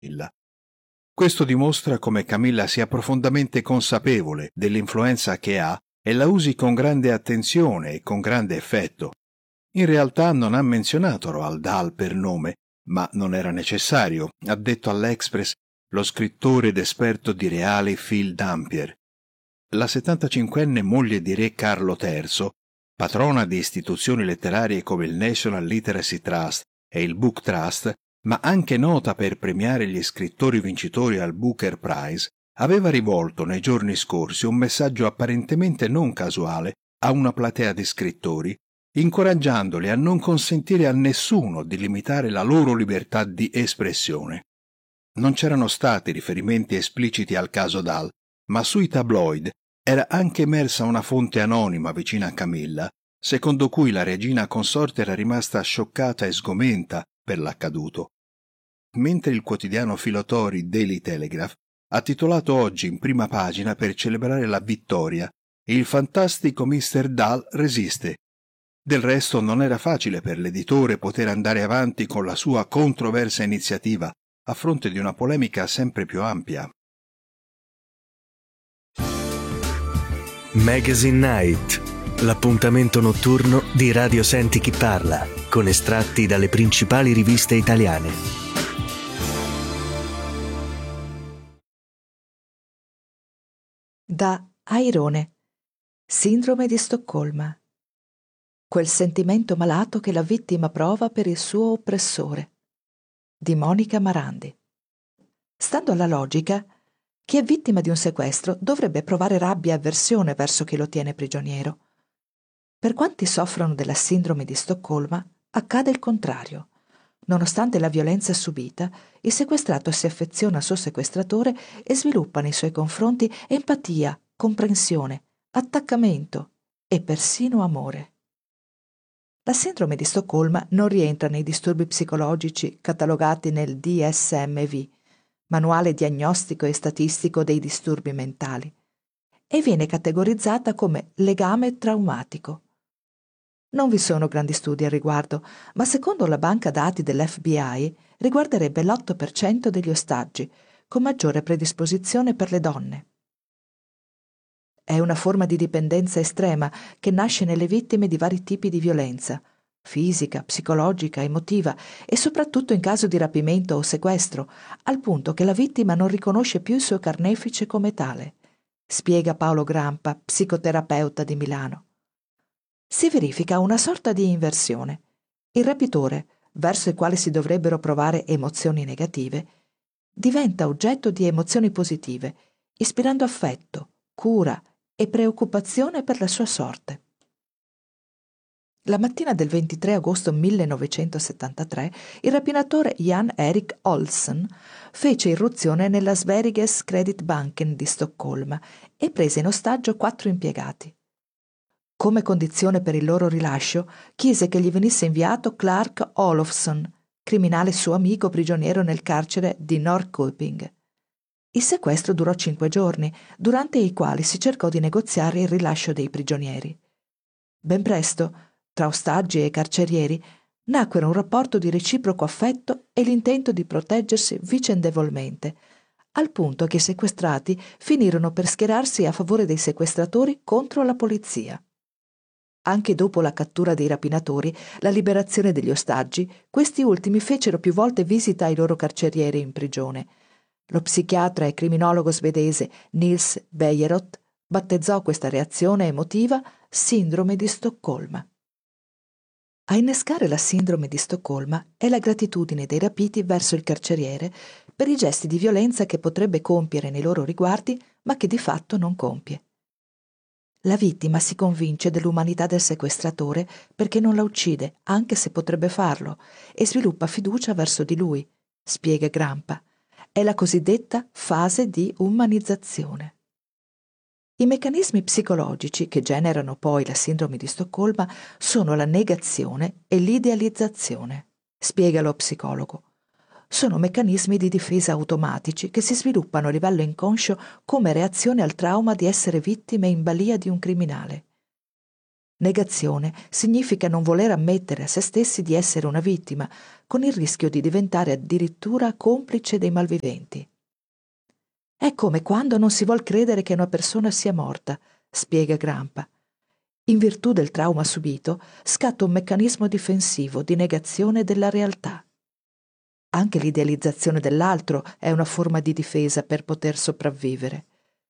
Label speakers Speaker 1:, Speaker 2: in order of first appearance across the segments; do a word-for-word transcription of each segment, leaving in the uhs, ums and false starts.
Speaker 1: Camilla. Questo dimostra come Camilla sia profondamente consapevole dell'influenza che ha e la usi con grande attenzione e con grande effetto. In realtà non ha menzionato Roald Dahl per nome, ma non era necessario, ha detto all'Express lo scrittore ed esperto di reali Phil Dampier. La settantacinquenne moglie di re Carlo terzo, patrona di istituzioni letterarie come il National Literacy Trust e il Book Trust, ma anche nota per premiare gli scrittori vincitori al Booker Prize, aveva rivolto nei giorni scorsi un messaggio apparentemente non casuale a una platea di scrittori, incoraggiandoli a non consentire a nessuno di limitare la loro libertà di espressione. Non c'erano stati riferimenti espliciti al caso Dahl, ma sui tabloid era anche emersa una fonte anonima vicina a Camilla, secondo cui la regina consorte era rimasta scioccata e sgomenta per l'accaduto. Mentre il quotidiano filotori Daily Telegraph ha titolato oggi in prima pagina per celebrare la vittoria «Il fantastico mister Dahl resiste». Del resto non era facile per l'editore poter andare avanti con la sua controversa iniziativa a fronte di una polemica sempre più ampia.
Speaker 2: Magazine Night, l'appuntamento notturno di Radio Senti Chi Parla, con estratti dalle principali riviste italiane.
Speaker 3: Da Airone, Sindrome di Stoccolma. Quel sentimento malato che la vittima prova per il suo oppressore. Di Monica Marandi. Stando alla logica, chi è vittima di un sequestro dovrebbe provare rabbia e avversione verso chi lo tiene prigioniero. Per quanti soffrono della sindrome di Stoccolma, accade il contrario. Nonostante la violenza subita, il sequestrato si affeziona al suo sequestratore e sviluppa nei suoi confronti empatia, comprensione, attaccamento e persino amore. La sindrome di Stoccolma non rientra nei disturbi psicologici catalogati nel D S M V, Manuale diagnostico e statistico dei disturbi mentali, e viene categorizzata come legame traumatico. Non vi sono grandi studi al riguardo, ma secondo la banca dati dell'F B I riguarderebbe l'otto per cento degli ostaggi, con maggiore predisposizione per le donne. È una forma di dipendenza estrema che nasce nelle vittime di vari tipi di violenza, fisica, psicologica, emotiva e soprattutto in caso di rapimento o sequestro, al punto che la vittima non riconosce più il suo carnefice come tale, spiega Paolo Grampa, psicoterapeuta di Milano. Si verifica una sorta di inversione. Il rapitore, verso il quale si dovrebbero provare emozioni negative, diventa oggetto di emozioni positive, ispirando affetto, cura e preoccupazione per la sua sorte. La mattina del ventitré agosto millenovecentosettantatré il rapinatore Jan Erik Olsen fece irruzione nella Sveriges Kreditbanken di Stoccolma e prese in ostaggio quattro impiegati. Come condizione per il loro rilascio, chiese che gli venisse inviato Clark Olofsson, criminale suo amico prigioniero nel carcere di Norrköping. Il sequestro durò cinque giorni, durante i quali si cercò di negoziare il rilascio dei prigionieri. Ben presto, tra ostaggi e carcerieri, nacquero un rapporto di reciproco affetto e l'intento di proteggersi vicendevolmente, al punto che i sequestrati finirono per schierarsi a favore dei sequestratori contro la polizia. Anche dopo la cattura dei rapinatori, la liberazione degli ostaggi, questi ultimi fecero più volte visita ai loro carcerieri in prigione. Lo psichiatra e criminologo svedese Nils Bejerot battezzò questa reazione emotiva sindrome di Stoccolma. A innescare la sindrome di Stoccolma è la gratitudine dei rapiti verso il carceriere per i gesti di violenza che potrebbe compiere nei loro riguardi, ma che di fatto non compie. La vittima si convince dell'umanità del sequestratore perché non la uccide, anche se potrebbe farlo, e sviluppa fiducia verso di lui, spiega Grampa. È la cosiddetta fase di umanizzazione. I meccanismi psicologici che generano poi la sindrome di Stoccolma sono la negazione e l'idealizzazione, spiega lo psicologo. Sono meccanismi di difesa automatici che si sviluppano a livello inconscio come reazione al trauma di essere vittime in balia di un criminale. Negazione significa non voler ammettere a se stessi di essere una vittima, con il rischio di diventare addirittura complice dei malviventi. È come quando non si vuol credere che una persona sia morta, spiega Grampa. In virtù del trauma subito, scatta un meccanismo difensivo di negazione della realtà. Anche l'idealizzazione dell'altro è una forma di difesa per poter sopravvivere.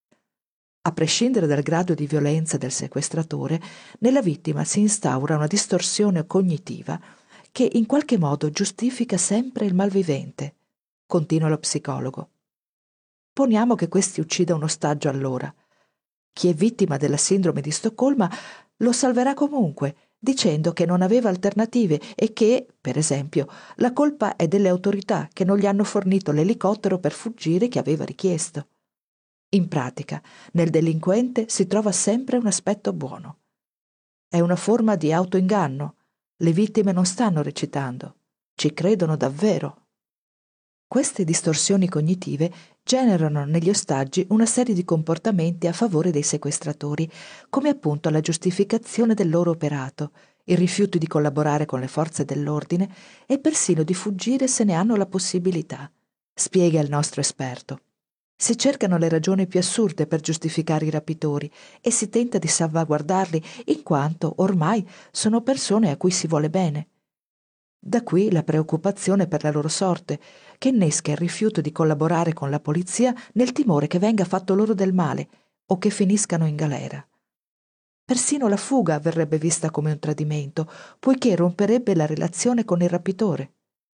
Speaker 3: A prescindere dal grado di violenza del sequestratore, nella vittima si instaura una distorsione cognitiva che in qualche modo giustifica sempre il malvivente, continua lo psicologo. Poniamo che questi uccida un ostaggio allora. Chi è vittima della sindrome di Stoccolma lo salverà comunque, dicendo che non aveva alternative e che, per esempio, la colpa è delle autorità che non gli hanno fornito l'elicottero per fuggire che aveva richiesto. In pratica, nel delinquente si trova sempre un aspetto buono. È una forma di autoinganno. Le vittime non stanno recitando, ci credono davvero. Queste distorsioni cognitive generano negli ostaggi una serie di comportamenti a favore dei sequestratori, come appunto la giustificazione del loro operato, il rifiuto di collaborare con le forze dell'ordine e persino di fuggire se ne hanno la possibilità, spiega il nostro esperto. Si cercano le ragioni più assurde per giustificare i rapitori e si tenta di salvaguardarli in quanto ormai sono persone a cui si vuole bene. Da qui la preoccupazione per la loro sorte, che innesca il rifiuto di collaborare con la polizia nel timore che venga fatto loro del male o che finiscano in galera. Persino la fuga verrebbe vista come un tradimento, poiché romperebbe la relazione con il rapitore.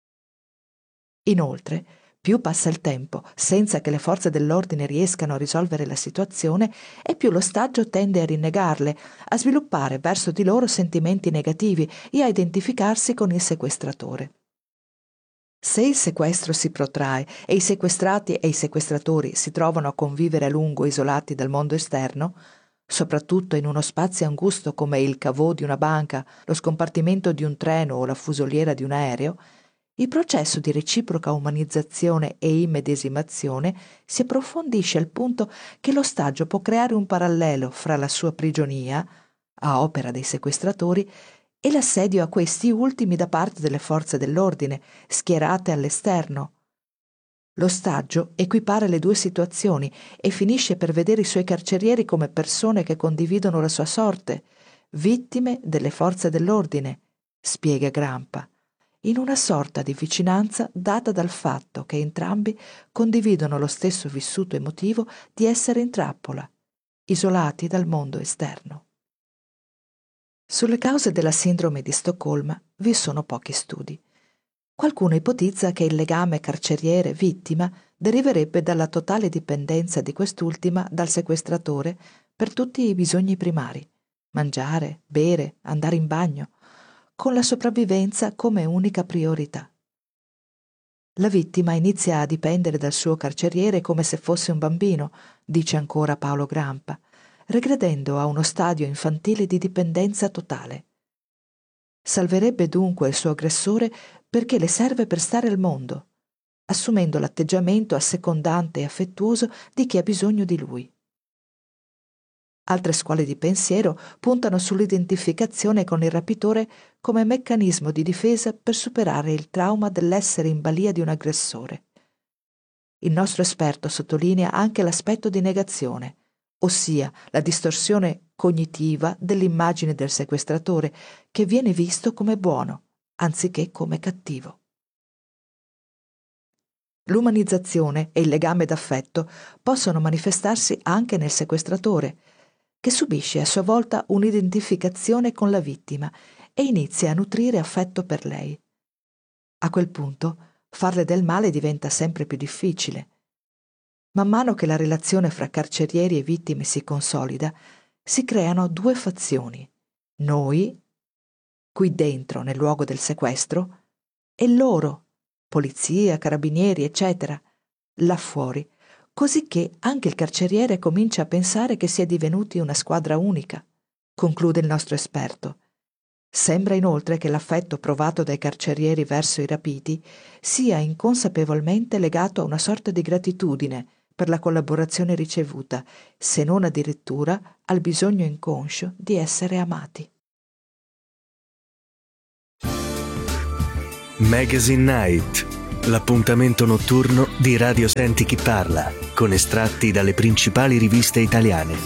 Speaker 3: Inoltre, più passa il tempo senza che le forze dell'ordine riescano a risolvere la situazione e più l'ostaggio tende a rinnegarle, a sviluppare verso di loro sentimenti negativi e a identificarsi con il sequestratore. Se il sequestro si protrae e i sequestrati e i sequestratori si trovano a convivere a lungo isolati dal mondo esterno, soprattutto in uno spazio angusto come il caveau di una banca, lo scompartimento di un treno o la fusoliera di un aereo, il processo di reciproca umanizzazione e immedesimazione si approfondisce al punto che l'ostaggio può creare un parallelo fra la sua prigionia, a opera dei sequestratori, e l'assedio a questi ultimi da parte delle forze dell'ordine, schierate all'esterno. L'ostaggio equipara le due situazioni e finisce per vedere i suoi carcerieri come persone che condividono la sua sorte, vittime delle forze dell'ordine, spiega Grampa, in una sorta di vicinanza data dal fatto che entrambi condividono lo stesso vissuto emotivo di essere in trappola, isolati dal mondo esterno. Sulle cause della sindrome di Stoccolma vi sono pochi studi. Qualcuno ipotizza che il legame carceriere-vittima deriverebbe dalla totale dipendenza di quest'ultima dal sequestratore per tutti i bisogni primari: mangiare, bere, andare in bagno, con la sopravvivenza come unica priorità. La vittima inizia a dipendere dal suo carceriere come se fosse un bambino, dice ancora Paolo Grampa, regredendo a uno stadio infantile di dipendenza totale. Salverebbe dunque il suo aggressore perché le serve per stare al mondo, assumendo l'atteggiamento assecondante e affettuoso di chi ha bisogno di lui. Altre scuole di pensiero puntano sull'identificazione con il rapitore come meccanismo di difesa per superare il trauma dell'essere in balia di un aggressore. Il nostro esperto sottolinea anche l'aspetto di negazione, ossia la distorsione cognitiva dell'immagine del sequestratore, che viene visto come buono, anziché come cattivo. L'umanizzazione e il legame d'affetto possono manifestarsi anche nel sequestratore, che subisce a sua volta un'identificazione con la vittima e inizia a nutrire affetto per lei. A quel punto, farle del male diventa sempre più difficile. Man mano che la relazione fra carcerieri e vittime si consolida, si creano due fazioni: noi, qui dentro nel luogo del sequestro, e loro, polizia, carabinieri, eccetera, là fuori, cosicché anche il carceriere comincia a pensare che si è divenuti una squadra unica, conclude il nostro esperto. Sembra inoltre che l'affetto provato dai carcerieri verso i rapiti sia inconsapevolmente legato a una sorta di gratitudine per la collaborazione ricevuta, se non addirittura al bisogno inconscio di essere amati.
Speaker 2: Magazine Night, l'appuntamento notturno di Radio Senti Chi Parla, con estratti dalle principali riviste italiane.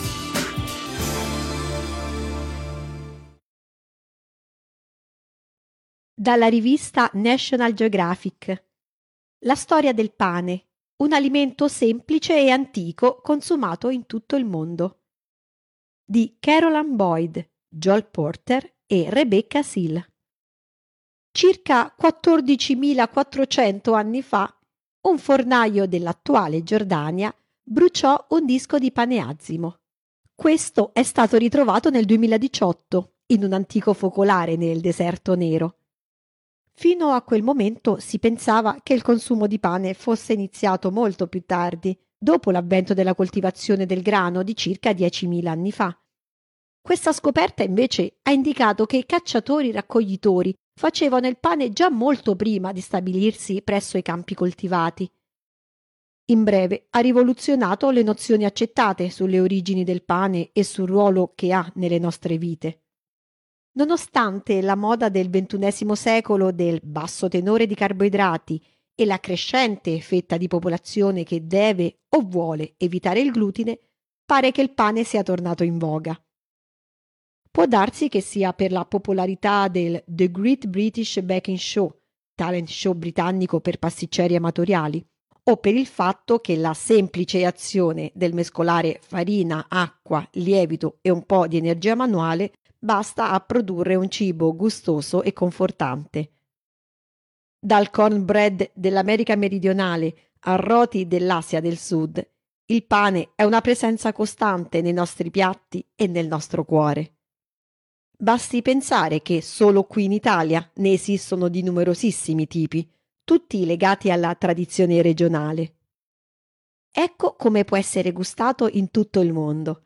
Speaker 4: Dalla rivista National Geographic. La storia del pane, un alimento semplice e antico consumato in tutto il mondo. Di Caroline Boyd, Joel Porter e Rebecca Seal. Circa quattordicimilaquattrocento anni fa, un fornaio dell'attuale Giordania bruciò un disco di pane azimo. Questo è stato ritrovato nel duemiladiciotto in un antico focolare nel deserto nero. Fino a quel momento si pensava che il consumo di pane fosse iniziato molto più tardi, dopo l'avvento della coltivazione del grano di circa diecimila anni fa. Questa scoperta invece ha indicato che i cacciatori-raccoglitori facevano il pane già molto prima di stabilirsi presso i campi coltivati. In breve, ha rivoluzionato le nozioni accettate sulle origini del pane e sul ruolo che ha nelle nostre vite. Nonostante la moda del ventunesimo secolo del basso tenore di carboidrati e la crescente fetta di popolazione che deve o vuole evitare il glutine, pare che il pane sia tornato in voga. Può darsi che sia per la popolarità del The Great British Baking Show, talent show britannico per pasticceri amatoriali, o per il fatto che la semplice azione del mescolare farina, acqua, lievito e un po' di energia manuale basta a produrre un cibo gustoso e confortante. Dal cornbread dell'America meridionale a roti dell'Asia del Sud, il pane è una presenza costante nei nostri piatti e nel nostro cuore. Basti pensare che solo qui in Italia ne esistono di numerosissimi tipi, tutti legati alla tradizione regionale. Ecco come può essere gustato in tutto il mondo.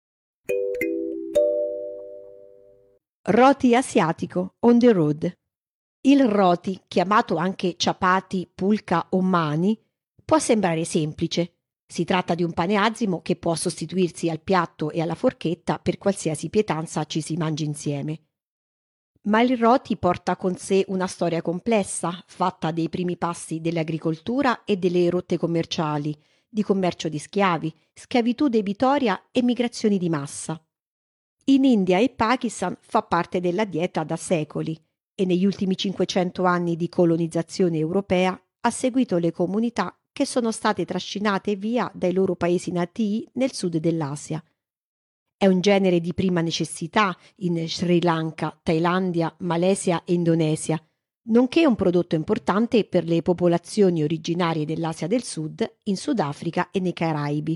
Speaker 4: Roti asiatico on the road. Il roti, chiamato anche ciapati, pulca o mani, può sembrare semplice. Si tratta di un pane azimo che può sostituirsi al piatto e alla forchetta per qualsiasi pietanza ci si mangi insieme. Ma il roti porta con sé una storia complessa, fatta dei primi passi dell'agricoltura e delle rotte commerciali, di commercio di schiavi, schiavitù debitoria e migrazioni di massa. In India e Pakistan fa parte della dieta da secoli e negli ultimi cinquecento anni di colonizzazione europea ha seguito le comunità che sono state trascinate via dai loro paesi natii nel sud dell'Asia. È un genere di prima necessità in Sri Lanka, Thailandia, Malesia e Indonesia, nonché un prodotto importante per le popolazioni originarie dell'Asia del Sud, in Sudafrica e nei Caraibi.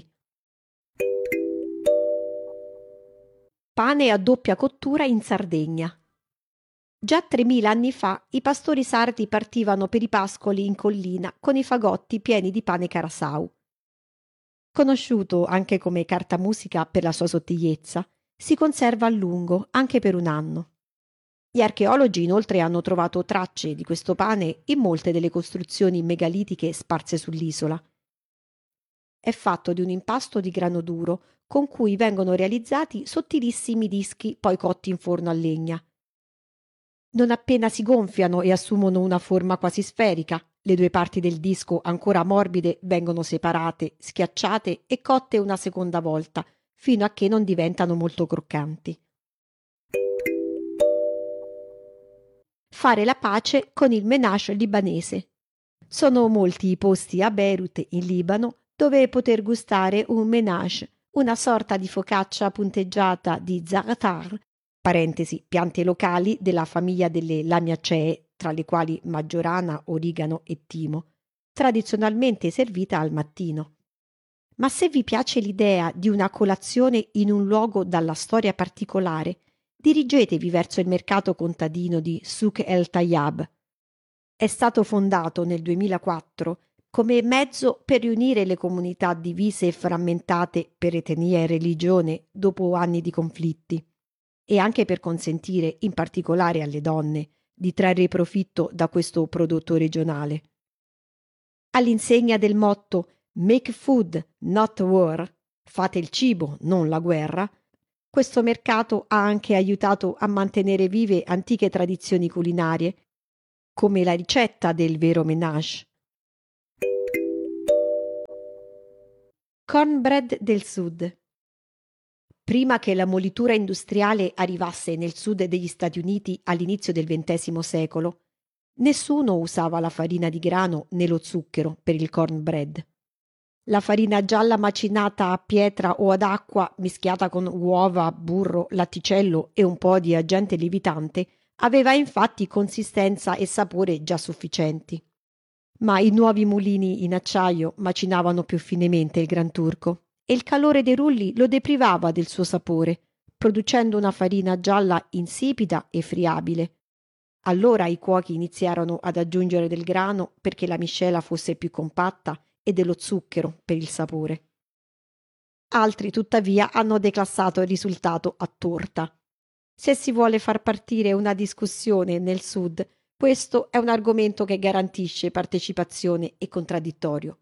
Speaker 4: Pane a doppia cottura in Sardegna. Già tremila anni fa i pastori sardi partivano per i pascoli in collina con i fagotti pieni di pane carasau. Conosciuto anche come cartamusica per la sua sottigliezza, si conserva a lungo anche per un anno. Gli archeologi inoltre hanno trovato tracce di questo pane in molte delle costruzioni megalitiche sparse sull'isola. È fatto di un impasto di grano duro con cui vengono realizzati sottilissimi dischi poi cotti in forno a legna. Non appena si gonfiano e assumono una forma quasi sferica, le due parti del disco ancora morbide vengono separate, schiacciate e cotte una seconda volta, fino a che non diventano molto croccanti. Fare la pace con il menage libanese. Sono molti i posti a Beirut, in Libano, dove poter gustare un menage, una sorta di focaccia punteggiata di za'atar, parentesi, piante locali della famiglia delle lamiacee, tra le quali maggiorana, origano e timo, tradizionalmente servita al mattino. Ma se vi piace l'idea di una colazione in un luogo dalla storia particolare, dirigetevi verso il mercato contadino di Souk El Tayyab. È stato fondato nel duemilaquattro come mezzo per riunire le comunità divise e frammentate per etnia e religione dopo anni di conflitti, e anche per consentire, in particolare alle donne, di trarre profitto da questo prodotto regionale. All'insegna del motto Make food, not war, fate il cibo, non la guerra, questo mercato ha anche aiutato a mantenere vive antiche tradizioni culinarie, come la ricetta del vero ménage. Cornbread del Sud. Prima che la molitura industriale arrivasse nel sud degli Stati Uniti all'inizio del ventesimo secolo, nessuno usava la farina di grano né lo zucchero per il cornbread. La farina gialla macinata a pietra o ad acqua, mischiata con uova, burro, latticello e un po' di agente lievitante, aveva infatti consistenza e sapore già sufficienti. Ma i nuovi mulini in acciaio macinavano più finemente il Gran Turco e il calore dei rulli lo deprivava del suo sapore, producendo una farina gialla insipida e friabile. Allora i cuochi iniziarono ad aggiungere del grano perché la miscela fosse più compatta e dello zucchero per il sapore. Altri, tuttavia, hanno declassato il risultato a torta. Se si vuole far partire una discussione nel Sud, questo è un argomento che garantisce partecipazione e contraddittorio.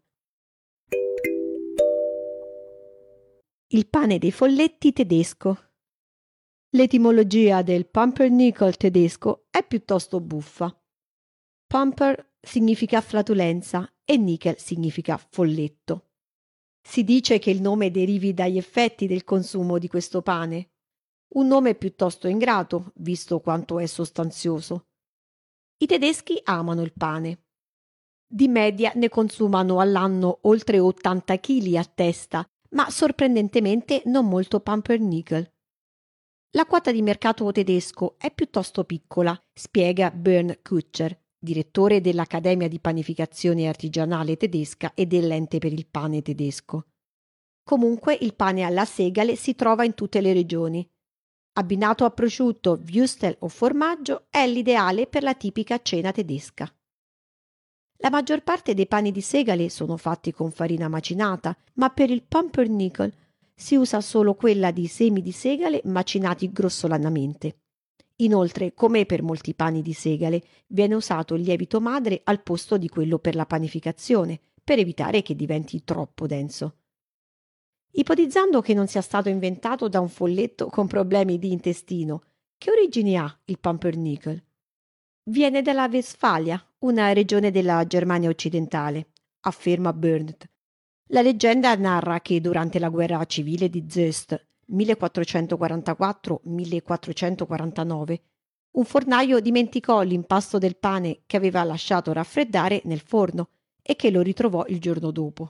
Speaker 4: Il pane dei folletti tedesco. L'etimologia del pumpernickel tedesco è piuttosto buffa. Pumper significa flatulenza e nickel significa folletto. Si dice che il nome derivi dagli effetti del consumo di questo pane. Un nome piuttosto ingrato, visto quanto è sostanzioso. I tedeschi amano il pane. Di media ne consumano all'anno oltre ottanta chili a testa, ma sorprendentemente non molto pumpernickel. La quota di mercato tedesco è piuttosto piccola, spiega Bernd Kutscher, direttore dell'Accademia di Panificazione Artigianale tedesca e dell'Ente per il pane tedesco. Comunque il pane alla segale si trova in tutte le regioni. Abbinato a prosciutto, würstel o formaggio è l'ideale per la tipica cena tedesca. La maggior parte dei pani di segale sono fatti con farina macinata, ma per il pumpernickel si usa solo quella di semi di segale macinati grossolanamente. Inoltre, come per molti pani di segale, viene usato il lievito madre al posto di quello per la panificazione, per evitare che diventi troppo denso. Ipotizzando che non sia stato inventato da un folletto con problemi di intestino, che origini ha il pumpernickel? Viene dalla Westfalia, una regione della Germania occidentale, afferma Bernd. La leggenda narra che durante la guerra civile di Zöst, millequattrocentoquarantaquattro millequattrocentoquarantanove, un fornaio dimenticò l'impasto del pane che aveva lasciato raffreddare nel forno e che lo ritrovò il giorno dopo.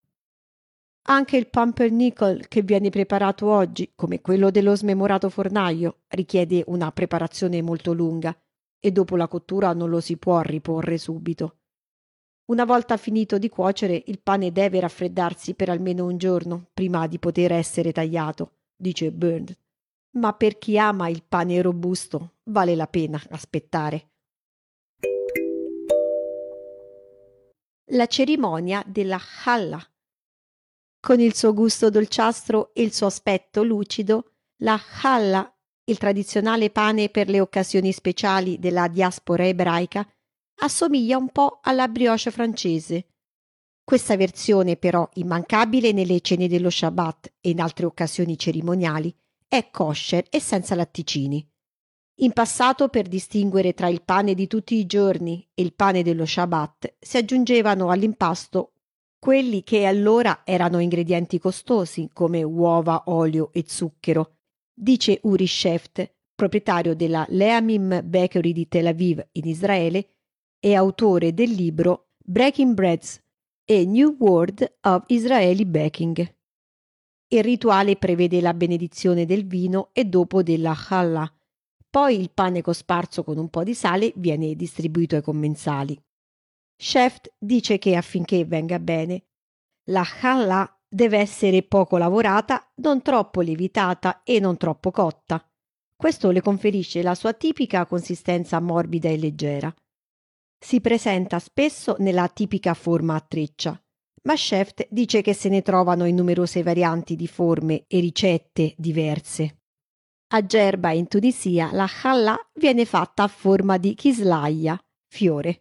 Speaker 4: Anche il pumpernickel che viene preparato oggi, come quello dello smemorato fornaio, richiede una preparazione molto lunga e dopo la cottura non lo si può riporre subito. Una volta finito di cuocere, il pane deve raffreddarsi per almeno un giorno prima di poter essere tagliato, dice Bernd. Ma per chi ama il pane robusto vale la pena aspettare. La cerimonia della Challa. Con il suo gusto dolciastro e il suo aspetto lucido, la Challa, il tradizionale pane per le occasioni speciali della diaspora ebraica, assomiglia un po' alla brioche francese. Questa versione, però immancabile nelle cene dello Shabbat e in altre occasioni cerimoniali, è kosher e senza latticini. In passato, per distinguere tra il pane di tutti i giorni e il pane dello Shabbat, si aggiungevano all'impasto quelli che allora erano ingredienti costosi come uova, olio e zucchero, dice Uri Sheft, proprietario della Leamim Bakery di Tel Aviv in Israele e autore del libro Breaking Breads, a New World of Israeli Baking. Il rituale prevede la benedizione del vino e dopo della Challa. Poi il pane cosparso con un po' di sale viene distribuito ai commensali. Sheft dice che affinché venga bene, la Challa deve essere poco lavorata, non troppo lievitata e non troppo cotta. Questo le conferisce la sua tipica consistenza morbida e leggera. Si presenta spesso nella tipica forma a treccia, ma Sheft dice che se ne trovano in numerose varianti di forme e ricette diverse. A Gerba in Tunisia la Challa viene fatta a forma di kislaia, fiore.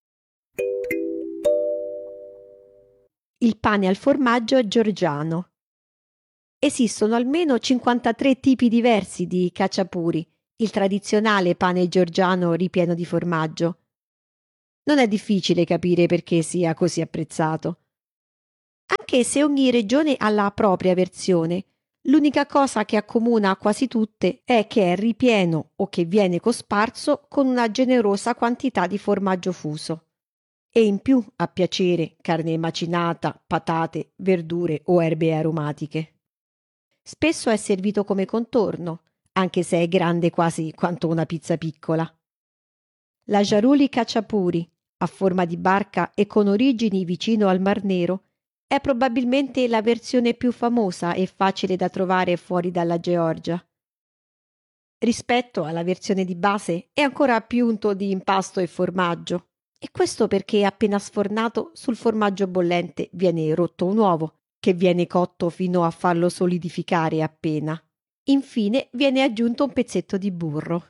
Speaker 4: Il pane al formaggio georgiano. Esistono almeno cinquantatré tipi diversi di khachapuri, il tradizionale pane georgiano ripieno di formaggio. Non è difficile capire perché sia così apprezzato. Anche se ogni regione ha la propria versione, l'unica cosa che accomuna quasi tutte è che è ripieno o che viene cosparso con una generosa quantità di formaggio fuso. E in più a piacere carne macinata, patate, verdure o erbe aromatiche. Spesso è servito come contorno, anche se è grande quasi quanto una pizza piccola. La Jaruli Khachapuri, a forma di barca e con origini vicino al Mar Nero, è probabilmente la versione più famosa e facile da trovare fuori dalla Georgia. Rispetto alla versione di base è ancora più unto di impasto e formaggio, e questo perché appena sfornato sul formaggio bollente viene rotto un uovo, che viene cotto fino a farlo solidificare appena. Infine viene aggiunto un pezzetto di burro.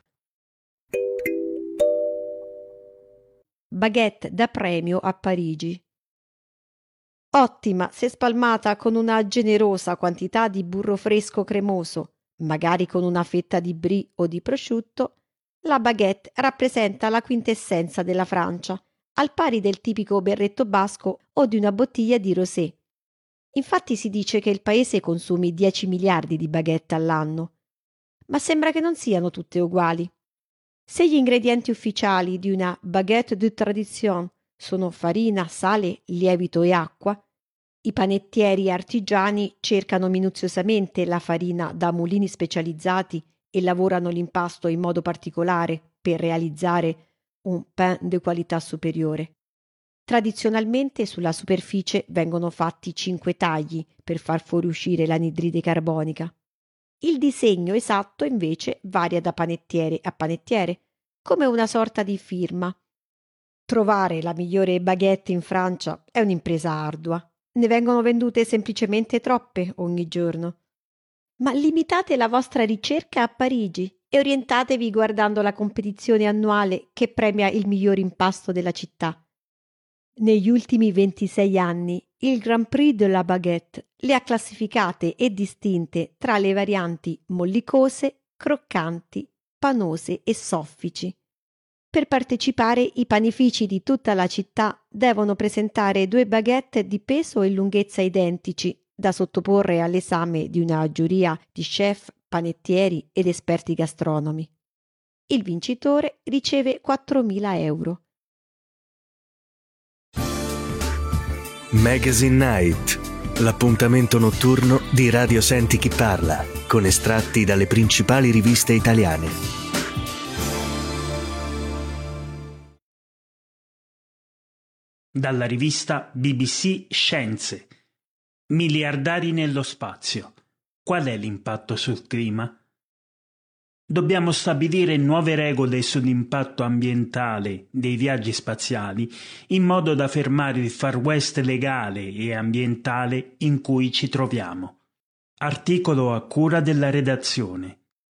Speaker 4: Baguette da premio a Parigi. Ottima se spalmata con una generosa quantità di burro fresco cremoso, magari con una fetta di brie o di prosciutto, la baguette rappresenta la quintessenza della Francia, al pari del tipico berretto basco o di una bottiglia di rosé. Infatti si dice che il paese consumi dieci miliardi di baguette all'anno. Ma sembra che non siano tutte uguali. Se gli ingredienti ufficiali di una baguette de tradition sono farina, sale, lievito e acqua, i panettieri artigiani cercano minuziosamente la farina da mulini specializzati e lavorano l'impasto in modo particolare per realizzare un pain di qualità superiore. Tradizionalmente sulla superficie vengono fatti cinque tagli per far fuoriuscire l'anidride carbonica. Il disegno esatto invece varia da panettiere a panettiere, come una sorta di firma. Trovare la migliore baguette in Francia è un'impresa ardua. Ne vengono vendute semplicemente troppe ogni giorno. Ma limitate la vostra ricerca a Parigi e orientatevi guardando la competizione annuale che premia il miglior impasto della città. Negli ultimi ventisei anni il Grand Prix de la Baguette le ha classificate e distinte tra le varianti mollicose, croccanti, panose e soffici. Per partecipare i panifici di tutta la città devono presentare due baguette di peso e lunghezza identici da sottoporre all'esame di una giuria di chef, panettieri ed esperti gastronomi. Il vincitore riceve quattromila euro.
Speaker 2: Magazine Night, l'appuntamento notturno di Radio Senti Chi Parla, con estratti dalle principali riviste italiane.
Speaker 5: Dalla rivista B B C Scienze. Miliardari nello spazio. Qual è l'impatto sul clima? Dobbiamo stabilire nuove regole sull'impatto ambientale dei viaggi spaziali in modo da fermare il Far West legale e ambientale in cui ci troviamo. Articolo a cura della redazione.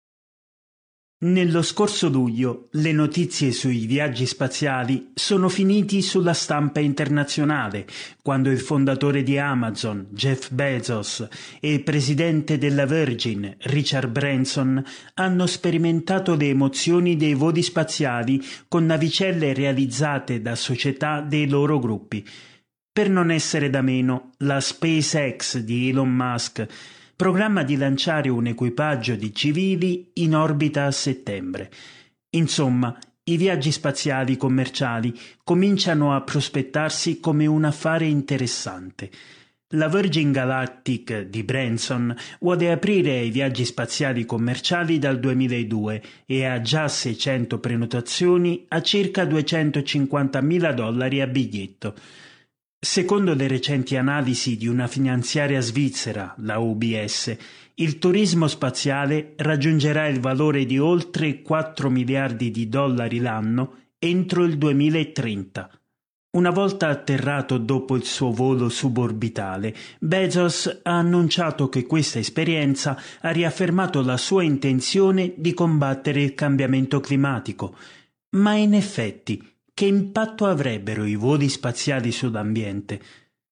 Speaker 5: Nello scorso luglio le notizie sui viaggi spaziali sono finiti sulla stampa internazionale quando il fondatore di Amazon, Jeff Bezos, e il presidente della Virgin, Richard Branson, hanno sperimentato le emozioni dei voli spaziali con navicelle realizzate da società dei loro gruppi. Per non essere da meno, la SpaceX di Elon Musk programma di lanciare un equipaggio di civili in orbita a settembre. Insomma, i viaggi spaziali commerciali cominciano a prospettarsi come un affare interessante. La Virgin Galactic di Branson vuole aprire ai viaggi spaziali commerciali dal duemiladue e ha già seicento prenotazioni a circa duecentocinquantamila dollari a biglietto. Secondo le recenti analisi di una finanziaria svizzera, la U B S, il turismo spaziale raggiungerà il valore di oltre quattro miliardi di dollari l'anno entro il duemilatrenta. Una volta atterrato dopo il suo volo suborbitale, Bezos ha annunciato che questa esperienza ha riaffermato la sua intenzione di combattere il cambiamento climatico. Ma in effetti, che impatto avrebbero i voli spaziali sull'ambiente?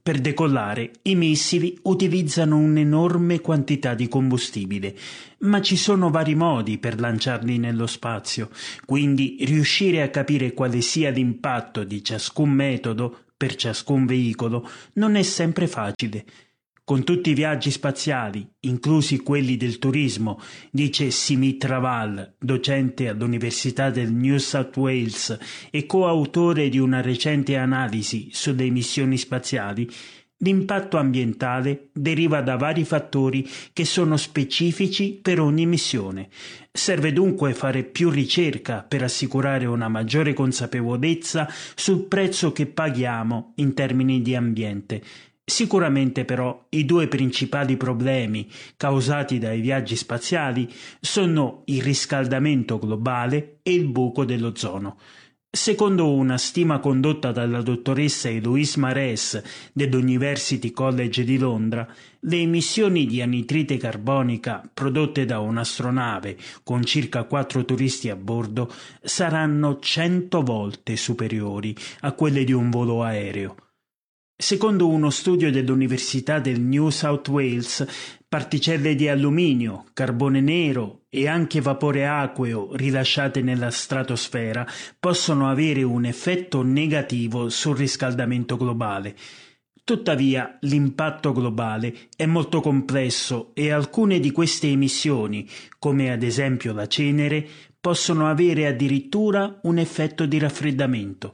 Speaker 5: Per decollare, i missili utilizzano un'enorme quantità di combustibile, ma ci sono vari modi per lanciarli nello spazio, quindi riuscire a capire quale sia l'impatto di ciascun metodo per ciascun veicolo non è sempre facile. Con tutti i viaggi spaziali, inclusi quelli del turismo, dice Simit Raval, docente all'Università del New South Wales e coautore di una recente analisi sulle emissioni spaziali, l'impatto ambientale deriva da vari fattori che sono specifici per ogni missione. Serve dunque fare più ricerca per assicurare una maggiore consapevolezza sul prezzo che paghiamo in termini di ambiente. Sicuramente però i due principali problemi causati dai viaggi spaziali sono il riscaldamento globale e il buco dell'ozono. Secondo una stima condotta dalla dottoressa Eloise Mares dell'University College di Londra, le emissioni di anidride carbonica prodotte da un'astronave con circa quattro turisti a bordo saranno cento volte superiori a quelle di un volo aereo. Secondo uno studio dell'Università del New South Wales, particelle di alluminio, carbone nero e anche vapore acqueo rilasciate nella stratosfera possono avere un effetto negativo sul riscaldamento globale. Tuttavia, l'impatto globale è molto complesso e alcune di queste emissioni, come ad esempio la cenere, possono avere addirittura un effetto di raffreddamento.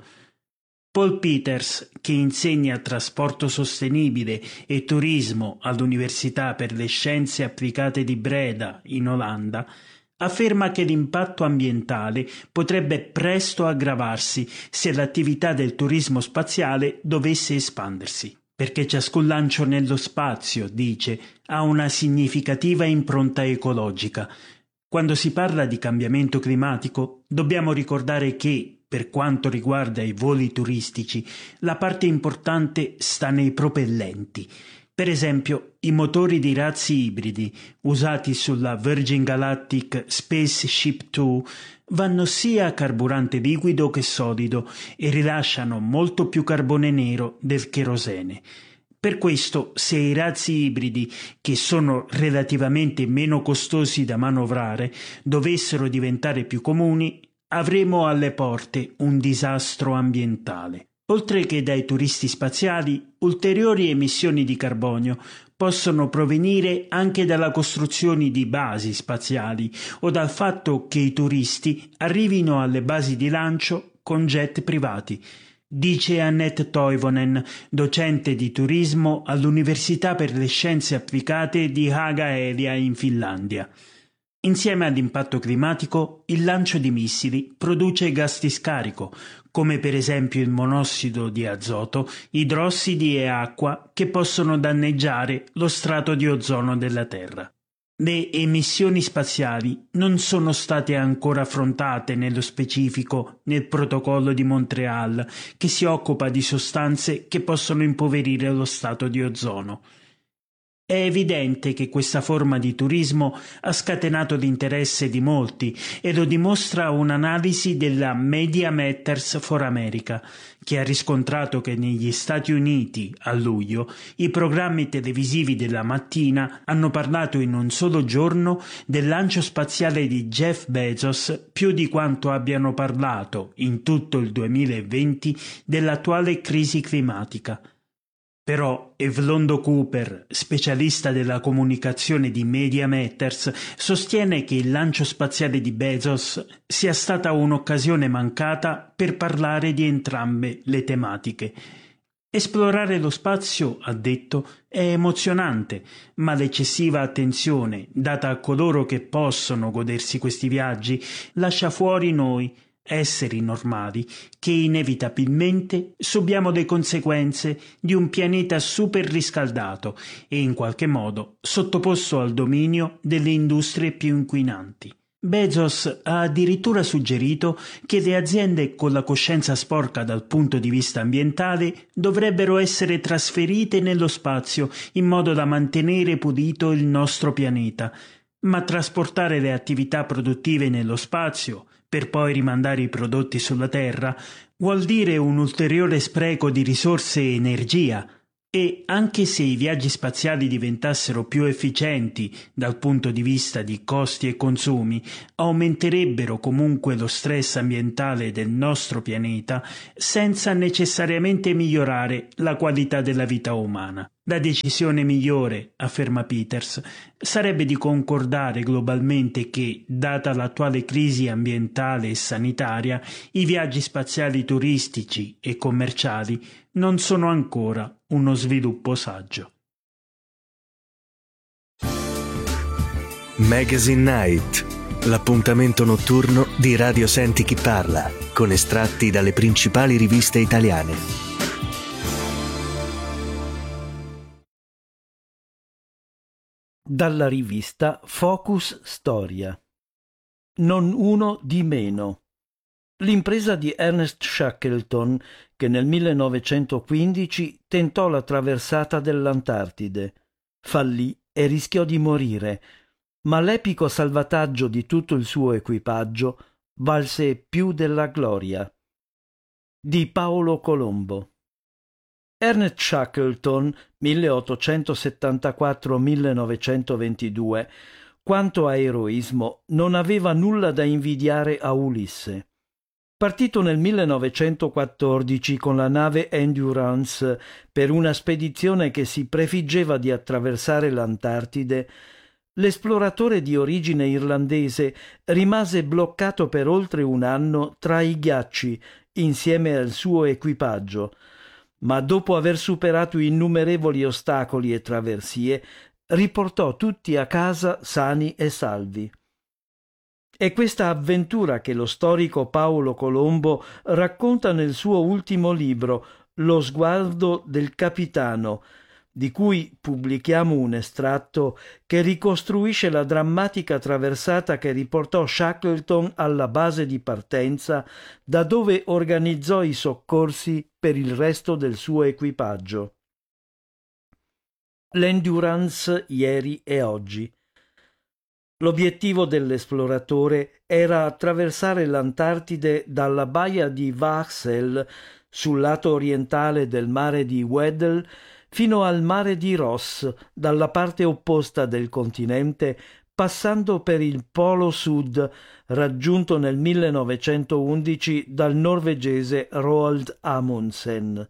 Speaker 5: Paul Peters, che insegna trasporto sostenibile e turismo all'Università per le Scienze Applicate di Breda, in Olanda, afferma che l'impatto ambientale potrebbe presto aggravarsi se l'attività del turismo spaziale dovesse espandersi, perché ciascun lancio nello spazio, dice, ha una significativa impronta ecologica. Quando si parla di cambiamento climatico, dobbiamo ricordare che, per quanto riguarda i voli turistici, la parte importante sta nei propellenti. Per esempio, i motori di razzi ibridi usati sulla Virgin Galactic Spaceship due vanno sia a carburante liquido che solido e rilasciano molto più carbone nero del cherosene. Per questo, se i razzi ibridi, che sono relativamente meno costosi da manovrare, dovessero diventare più comuni, avremo alle porte un disastro ambientale. Oltre che dai turisti spaziali, ulteriori emissioni di carbonio possono provenire anche dalla costruzione di basi spaziali o dal fatto che i turisti arrivino alle basi di lancio con jet privati, dice Annette Toivonen, docente di turismo all'Università per le Scienze Applicate di Haaga-Helia in Finlandia. Insieme all'impatto climatico, il lancio di missili produce gas di scarico, come per esempio il monossido di azoto, idrossidi e acqua, che possono danneggiare lo strato di ozono della Terra. Le emissioni spaziali non sono state ancora affrontate nello specifico nel protocollo di Montreal, che si occupa di sostanze che possono impoverire lo strato di ozono. È evidente che questa forma di turismo ha scatenato l'interesse di molti e lo dimostra un'analisi della Media Matters for America, che ha riscontrato che negli Stati Uniti, a luglio, i programmi televisivi della mattina hanno parlato in un solo giorno del lancio spaziale di Jeff Bezos più di quanto abbiano parlato in tutto il duemilaventi dell'attuale crisi climatica. Però Evlondo Cooper, specialista della comunicazione di Media Matters, sostiene che il lancio spaziale di Bezos sia stata un'occasione mancata per parlare di entrambe le tematiche. Esplorare lo spazio, ha detto, è emozionante, ma l'eccessiva attenzione data a coloro che possono godersi questi viaggi lascia fuori noi, esseri normali, che inevitabilmente subiamo le conseguenze di un pianeta super riscaldato e in qualche modo sottoposto al dominio delle industrie più inquinanti. Bezos ha addirittura suggerito che le aziende con la coscienza sporca dal punto di vista ambientale dovrebbero essere trasferite nello spazio in modo da mantenere pulito il nostro pianeta, ma trasportare le attività produttive nello spazio per poi rimandare i prodotti sulla Terra vuol dire un ulteriore spreco di risorse e energia. E anche se i viaggi spaziali diventassero più efficienti dal punto di vista di costi e consumi, aumenterebbero comunque lo stress ambientale del nostro pianeta senza necessariamente migliorare la qualità della vita umana. La decisione migliore, afferma Peters, sarebbe di concordare globalmente che, data l'attuale crisi ambientale e sanitaria, i viaggi spaziali turistici e commerciali non sono ancora uno sviluppo saggio.
Speaker 2: Magazine Night, l'appuntamento notturno di Radio Senti Chi Parla, con estratti dalle principali riviste italiane.
Speaker 6: Dalla rivista Focus Storia. Non uno di meno. L'impresa di Ernest Shackleton, che nel millenovecentoquindici tentò la traversata dell'Antartide. Fallì e rischiò di morire, ma l'epico salvataggio di tutto il suo equipaggio valse più della gloria. Di Paolo Colombo. Ernest Shackleton, milleottocentosettantaquattro millenovecentoventidue, quanto a eroismo, non aveva nulla da invidiare a Ulisse. Partito nel millenovecentoquattordici con la nave Endurance per una spedizione che si prefiggeva di attraversare l'Antartide, l'esploratore di origine irlandese rimase bloccato per oltre un anno tra i ghiacci insieme al suo equipaggio, ma dopo aver superato innumerevoli ostacoli e traversie, riportò tutti a casa sani e salvi. È questa avventura che lo storico Paolo Colombo racconta nel suo ultimo libro, Lo sguardo del capitano, di cui pubblichiamo un estratto che ricostruisce la drammatica traversata che riportò Shackleton alla base di partenza, da dove organizzò i soccorsi per il resto del suo equipaggio. L'Endurance ieri e oggi. L'obiettivo dell'esploratore era attraversare l'Antartide dalla baia di Vahsel, sul lato orientale del mare di Weddell, fino al mare di Ross, dalla parte opposta del continente, passando per il Polo Sud, raggiunto nel millenovecentoundici dal norvegese Roald Amundsen.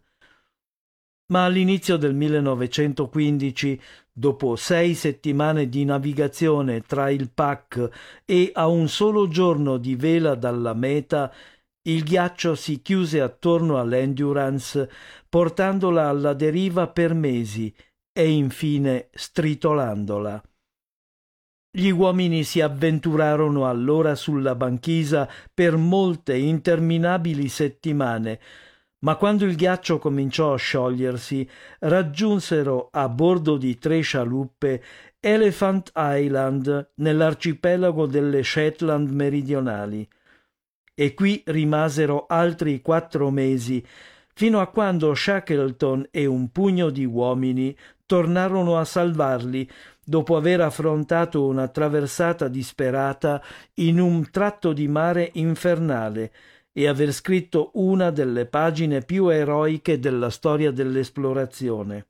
Speaker 6: Ma all'inizio del millenovecentoquindici, dopo sei settimane di navigazione tra il P A C e a un solo giorno di vela dalla meta, il ghiaccio si chiuse attorno all'Endurance, portandola alla deriva per mesi e infine stritolandola. Gli uomini si avventurarono allora sulla banchisa per molte interminabili settimane, ma quando il ghiaccio cominciò a sciogliersi, raggiunsero a bordo di tre scialuppe Elephant Island nell'arcipelago delle Shetland meridionali. E qui rimasero altri quattro mesi, fino a quando Shackleton e un pugno di uomini tornarono a salvarli, dopo aver affrontato una traversata disperata in un tratto di mare infernale e aver scritto una delle pagine più eroiche della storia dell'esplorazione.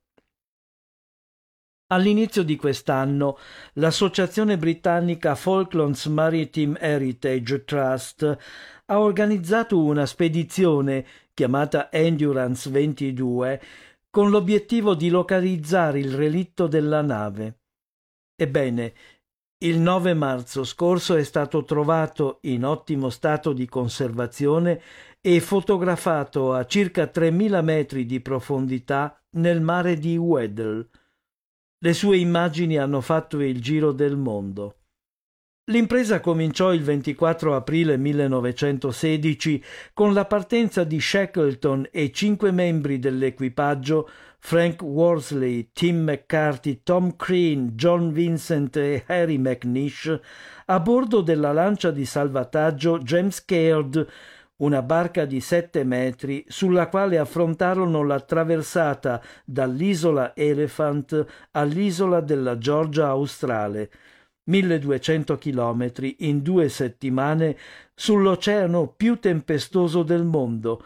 Speaker 6: All'inizio di quest'anno, l'associazione britannica Falklands Maritime Heritage Trust ha organizzato una spedizione chiamata Endurance ventidue con l'obiettivo di localizzare il relitto della nave. Ebbene, il nove marzo scorso è stato trovato in ottimo stato di conservazione e fotografato a circa tremila metri di profondità nel mare di Weddell. Le sue immagini hanno fatto il giro del mondo. L'impresa cominciò il ventiquattro aprile millenovecentosedici con la partenza di Shackleton e cinque membri dell'equipaggio, Frank Worsley, Tim McCarthy, Tom Crean, John Vincent e Harry McNish, a bordo della lancia di salvataggio James Caird, una barca di sette metri sulla quale affrontarono la traversata dall'isola Elephant all'isola della Georgia australe, milleduecento chilometri in due settimane sull'oceano più tempestoso del mondo,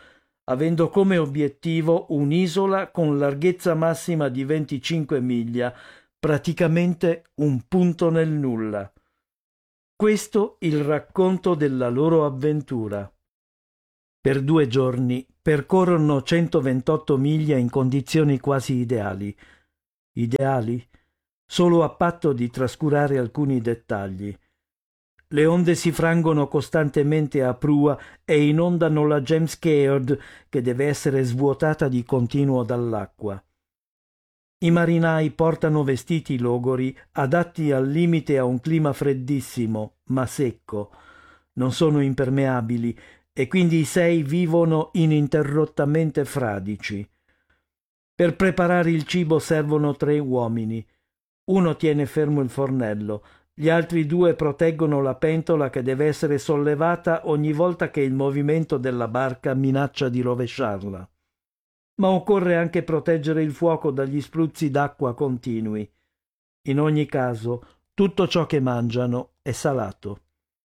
Speaker 6: avendo come obiettivo un'isola con larghezza massima di venticinque miglia, praticamente un punto nel nulla. Questo il racconto della loro avventura. Per due giorni percorrono centoventotto miglia in condizioni quasi ideali. Ideali? Solo a patto di trascurare alcuni dettagli. Le onde si frangono costantemente a prua e inondano la James Caird, che deve essere svuotata di continuo dall'acqua. I marinai portano vestiti logori adatti al limite a un clima freddissimo, ma secco. Non sono impermeabili e quindi i sei vivono ininterrottamente fradici. Per preparare il cibo servono tre uomini. Uno tiene fermo il fornello, gli altri due proteggono la pentola che deve essere sollevata ogni volta che il movimento della barca minaccia di rovesciarla. Ma occorre anche proteggere il fuoco dagli spruzzi d'acqua continui. In ogni caso, tutto ciò che mangiano è salato.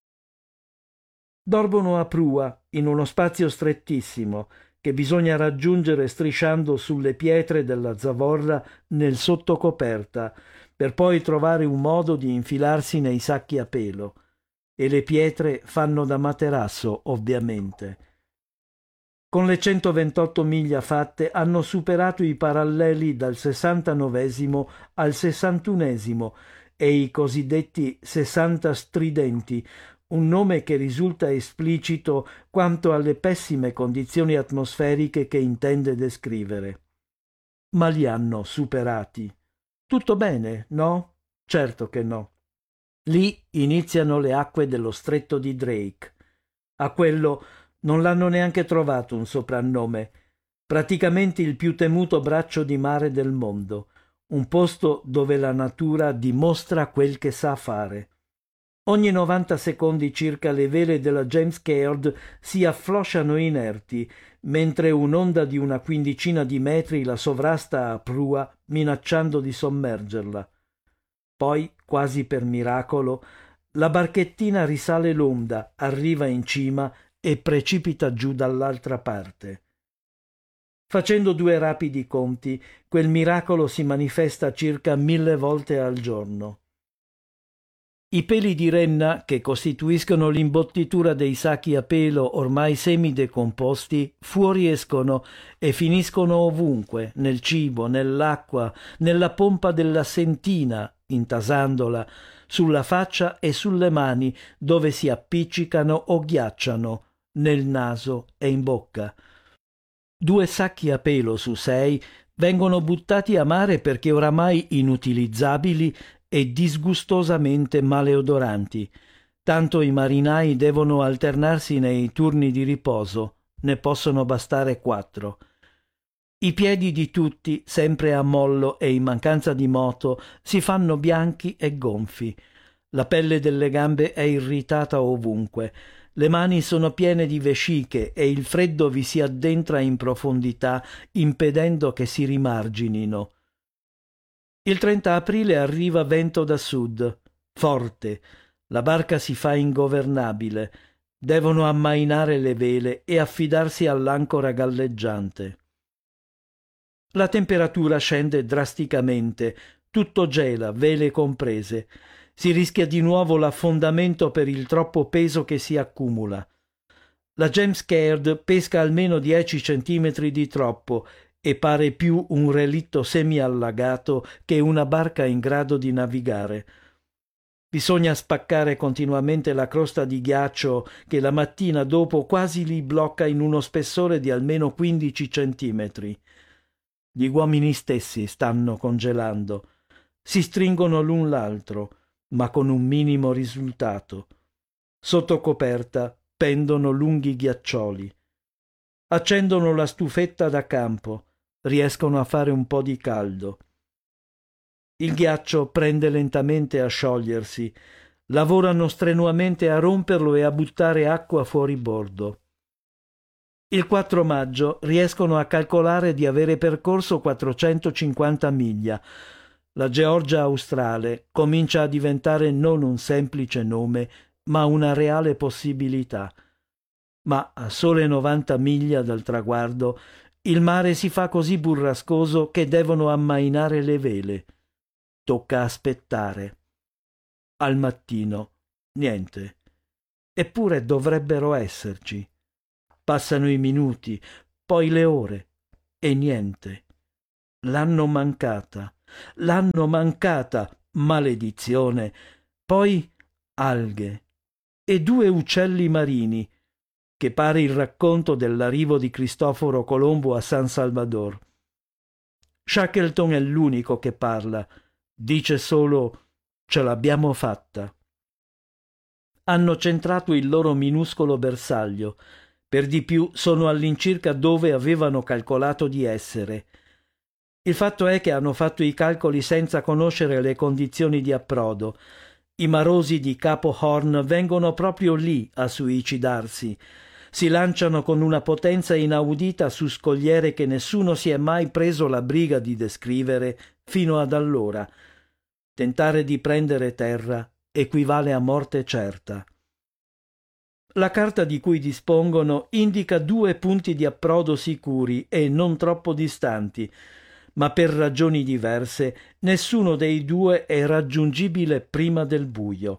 Speaker 6: Dormono a prua, in uno spazio strettissimo, che bisogna raggiungere strisciando sulle pietre della zavorra nel sottocoperta, per poi trovare un modo di infilarsi nei sacchi a pelo. E le pietre fanno da materasso, ovviamente. Con le centoventotto miglia fatte hanno superato i paralleli dal sessantanovesimo al sessantunesimo e i cosiddetti sessanta stridenti, un nome che risulta esplicito quanto alle pessime condizioni atmosferiche che intende descrivere. Ma li hanno superati. Tutto bene, no? Certo che no. Lì iniziano le acque dello stretto di Drake. A quello non l'hanno neanche trovato un soprannome. Praticamente il più temuto braccio di mare del mondo, un posto dove la natura dimostra quel che sa fare. Ogni novanta secondi circa le vele della James Caird si afflosciano inerti, mentre un'onda di una quindicina di metri la sovrasta a prua, minacciando di sommergerla. Poi, quasi per miracolo, la barchettina risale l'onda, arriva in cima e precipita giù dall'altra parte. Facendo due rapidi conti, quel miracolo si manifesta circa mille volte al giorno. I peli di renna, che costituiscono l'imbottitura dei sacchi a pelo ormai semidecomposti, fuoriescono e finiscono ovunque, nel cibo, nell'acqua, nella pompa della sentina, intasandola, sulla faccia e sulle mani, dove si appiccicano o ghiacciano, nel naso e in bocca. Due sacchi a pelo su sei vengono buttati a mare perché oramai inutilizzabili e disgustosamente maleodoranti, tanto i marinai devono alternarsi nei turni di riposo, ne possono bastare quattro. I piedi di tutti, sempre a mollo e in mancanza di moto, si fanno bianchi e gonfi. La pelle delle gambe è irritata ovunque, le mani sono piene di vesciche e il freddo vi si addentra in profondità, impedendo che si rimarginino. Il trenta aprile arriva vento da sud, forte, la barca si fa ingovernabile, devono ammainare le vele e affidarsi all'ancora galleggiante. La temperatura scende drasticamente, tutto gela, vele comprese, si rischia di nuovo l'affondamento per il troppo peso che si accumula. La James Caird pesca almeno dieci centimetri di troppo e pare più un relitto semi-allagato che una barca in grado di navigare. Bisogna spaccare continuamente la crosta di ghiaccio che la mattina dopo quasi li blocca in uno spessore di almeno quindici centimetri. Gli uomini stessi stanno congelando. Si stringono l'un l'altro, ma con un minimo risultato. Sotto coperta pendono lunghi ghiaccioli. Accendono la stufetta da campo. Riescono a fare un po' di caldo. Il ghiaccio prende lentamente a sciogliersi. Lavorano strenuamente a romperlo e a buttare acqua fuori bordo. Il quattro maggio riescono a calcolare di avere percorso quattrocentocinquanta miglia. La Georgia australe comincia a diventare non un semplice nome, ma una reale possibilità. ma a sole novanta miglia dal traguardo il mare si fa così burrascoso che devono ammainare le vele. Tocca aspettare. Al mattino niente. Eppure dovrebbero esserci. Passano i minuti, poi le ore, e niente. L'hanno mancata, l'hanno mancata, maledizione. Poi alghe e due uccelli marini, che pare il racconto dell'arrivo di Cristoforo Colombo a San Salvador. Shackleton è l'unico che parla, dice solo «ce l'abbiamo fatta». Hanno centrato il loro minuscolo bersaglio, per di più sono all'incirca dove avevano calcolato di essere. Il fatto è che hanno fatto i calcoli senza conoscere le condizioni di approdo. I marosi di Capo Horn vengono proprio lì a suicidarsi. Si lanciano con una potenza inaudita su scogliere che nessuno si è mai preso la briga di descrivere fino ad allora. Tentare di prendere terra equivale a morte certa. La carta di cui dispongono indica due punti di approdo sicuri e non troppo distanti, ma per ragioni diverse nessuno dei due è raggiungibile prima del buio.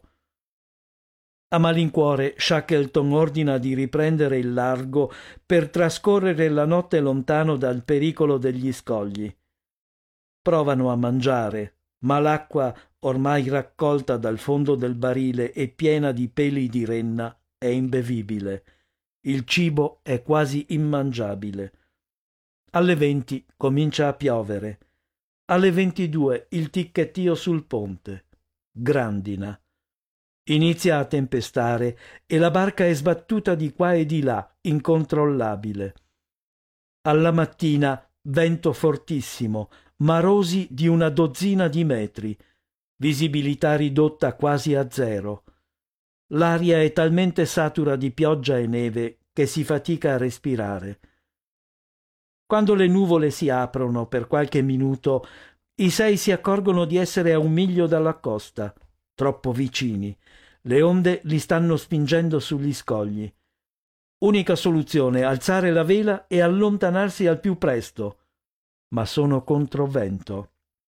Speaker 6: A malincuore Shackleton ordina di riprendere il largo per trascorrere la notte lontano dal pericolo degli scogli. Provano a mangiare, ma l'acqua, ormai raccolta dal fondo del barile e piena di peli di renna, è imbevibile. Il cibo è quasi immangiabile. Alle venti comincia a piovere. Alle ventidue il ticchettio sul ponte. Grandina. Inizia a tempestare e la barca è sbattuta di qua e di là, incontrollabile. Alla mattina vento fortissimo, marosi di una dozzina di metri, visibilità ridotta quasi a zero. L'aria è talmente satura di pioggia e neve che si fatica a respirare. Quando le nuvole si aprono per qualche minuto, i sei si accorgono di essere a un miglio dalla costa, troppo vicini. Le onde li stanno spingendo sugli scogli. Unica soluzione, alzare la vela e allontanarsi al più presto. Ma sono controvento.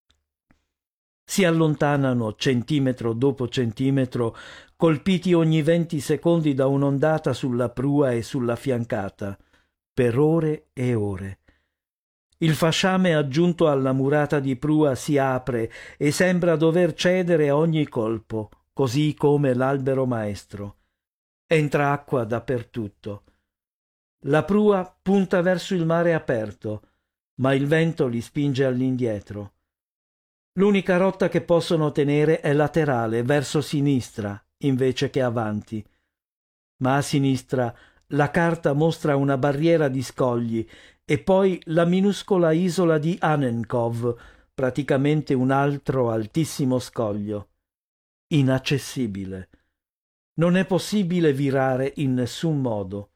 Speaker 6: Si allontanano centimetro dopo centimetro, colpiti ogni venti secondi da un'ondata sulla prua e sulla fiancata, per ore e ore. Il fasciame aggiunto alla murata di prua si apre e sembra dover cedere a ogni colpo, così come l'albero maestro. Entra acqua dappertutto. La prua punta verso il mare aperto, ma il vento li spinge all'indietro. L'unica rotta che possono tenere è laterale, verso sinistra, invece che avanti. Ma a sinistra la carta mostra una barriera di scogli e poi la minuscola isola di Anenkov, praticamente un altro altissimo scoglio. Inaccessibile. Non è possibile virare in nessun modo.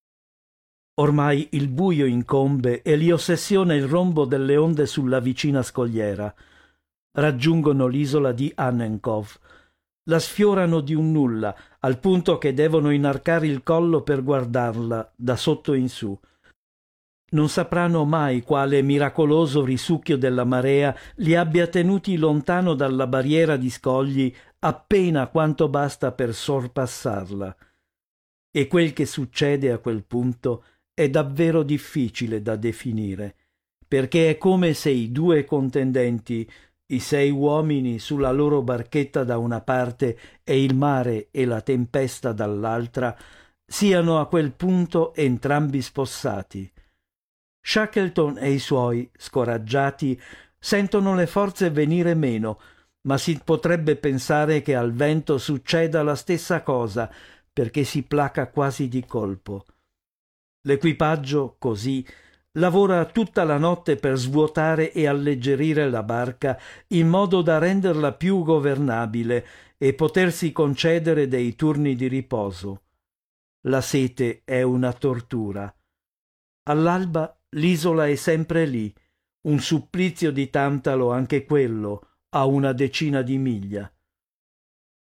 Speaker 6: Ormai il buio incombe e li ossessiona il rombo delle onde sulla vicina scogliera. Raggiungono l'isola di Anenkov. La sfiorano di un nulla, al punto che devono inarcare il collo per guardarla da sotto in su. Non sapranno mai quale miracoloso risucchio della marea li abbia tenuti lontano dalla barriera di scogli appena quanto basta per sorpassarla. E quel che succede a quel punto è davvero difficile da definire, perché è come se i due contendenti, i sei uomini sulla loro barchetta da una parte e il mare e la tempesta dall'altra, siano a quel punto entrambi spossati. Shackleton e i suoi, scoraggiati, sentono le forze venire meno, ma si potrebbe pensare che al vento succeda la stessa cosa, perché si placa quasi di colpo. L'equipaggio, così, lavora tutta la notte per svuotare e alleggerire la barca in modo da renderla più governabile e potersi concedere dei turni di riposo. La sete è una tortura. All'alba l'isola è sempre lì, un supplizio di Tantalo anche quello, a una decina di miglia.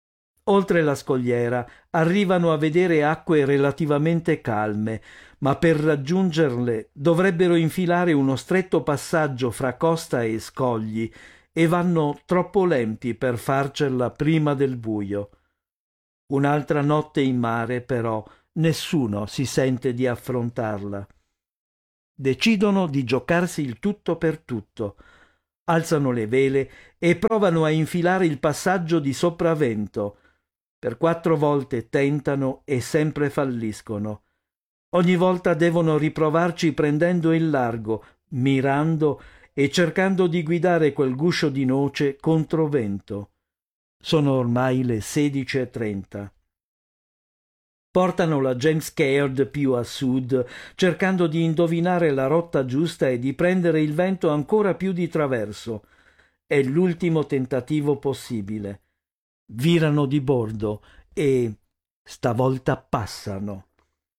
Speaker 6: Oltre la scogliera arrivano a vedere acque relativamente calme, ma per raggiungerle dovrebbero infilare uno stretto passaggio fra costa e scogli e vanno troppo lenti per farcela prima del buio. Un'altra notte in mare, però, nessuno si sente di affrontarla. Decidono di giocarsi il tutto per tutto. Alzano le vele e provano a infilare il passaggio di sopravvento. Per quattro volte tentano e sempre falliscono. Ogni volta devono riprovarci prendendo il largo, mirando e cercando di guidare quel guscio di noce contro vento. Sono ormai le sedici e trenta. Portano la James Caird più a sud, cercando di indovinare la rotta giusta e di prendere il vento ancora più di traverso. È l'ultimo tentativo possibile. Virano di bordo e stavolta passano.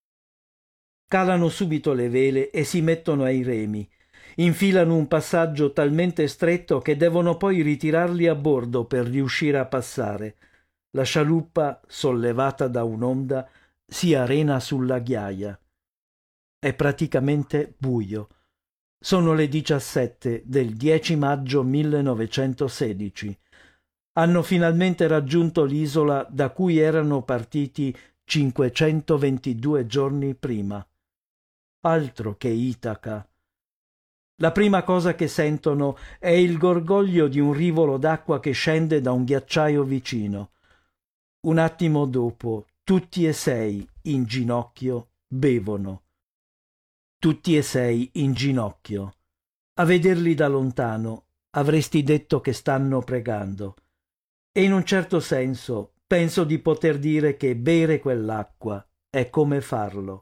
Speaker 6: Calano subito le vele e si mettono ai remi. Infilano un passaggio talmente stretto che devono poi ritirarli a bordo per riuscire a passare. La scialuppa, sollevata da un'onda, si arena sulla ghiaia. È praticamente buio. Sono le diciassette del dieci maggio millenovecentosedici. Hanno finalmente raggiunto l'isola da cui erano partiti cinquecentoventidue giorni prima. Altro che Itaca. La prima cosa che sentono è il gorgoglio di un rivolo d'acqua che scende da un ghiacciaio vicino. Un attimo dopo, tutti e sei, in ginocchio, bevono. Tutti e sei in ginocchio. A vederli da lontano avresti detto che stanno pregando. E in un certo senso penso di poter dire che bere quell'acqua è come farlo.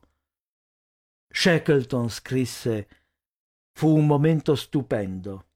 Speaker 6: Shackleton scrisse: «Fu un momento stupendo».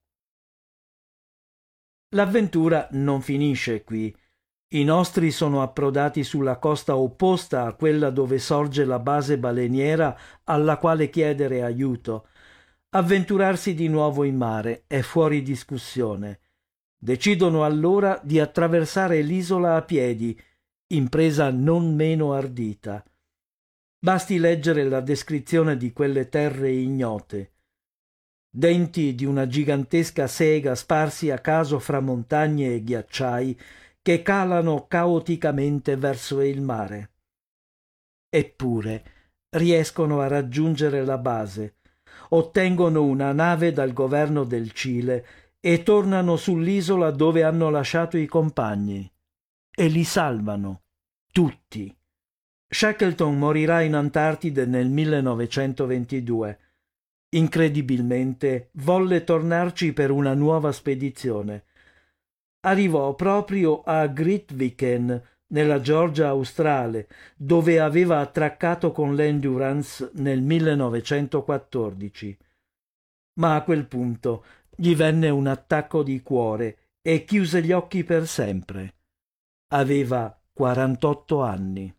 Speaker 6: L'avventura non finisce qui. I nostri sono approdati sulla costa opposta a quella dove sorge la base baleniera alla quale chiedere aiuto. Avventurarsi di nuovo in mare è fuori discussione. Decidono allora di attraversare l'isola a piedi, impresa non meno ardita. Basti leggere la descrizione di quelle terre ignote. Denti di una gigantesca sega sparsi a caso fra montagne e ghiacciai che calano caoticamente verso il mare. Eppure riescono a raggiungere la base, ottengono una nave dal governo del Cile e tornano sull'isola dove hanno lasciato i compagni. E li salvano, tutti. Shackleton morirà in Antartide nel millenovecentoventidue. Incredibilmente volle tornarci per una nuova spedizione. Arrivò proprio a Grytviken, nella Georgia australe, dove aveva attraccato con l'Endurance nel millenovecentoquattordici. Ma a quel punto gli venne un attacco di cuore e chiuse gli occhi per sempre. Aveva quarantotto anni.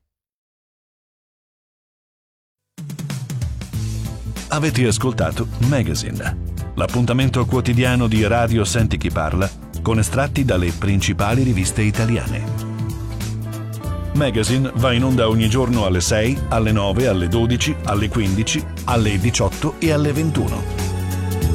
Speaker 7: Avete ascoltato Magazine, l'appuntamento quotidiano di Radio Senti Chi Parla con estratti dalle principali riviste italiane. Magazine va in onda ogni giorno alle sei, alle nove, alle dodici, alle quindici, alle diciotto e alle ventuno.